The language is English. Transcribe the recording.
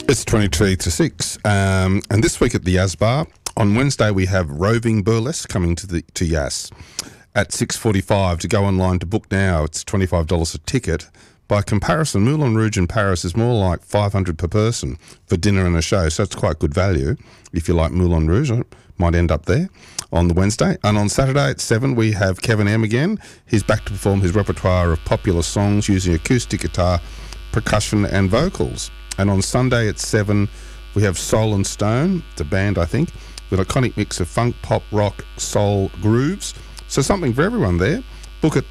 It's 23 to 6. And this week at the Yas Bar, on Wednesday we have Roving Burlesque coming to Yas at 6:45. To go online to book now, it's $25 a ticket. By comparison, Moulin Rouge in Paris is more like $500 per person for dinner and a show, so it's quite good value. If you like Moulin Rouge, it might end up there on the Wednesday. And on Saturday at 7, we have Kevin M again. He's back to perform his repertoire of popular songs using acoustic guitar, percussion and vocals. And on Sunday at 7, we have Soul and Stone, the band, I think, with an iconic mix of funk, pop, rock, soul, grooves. So something for everyone there. Book it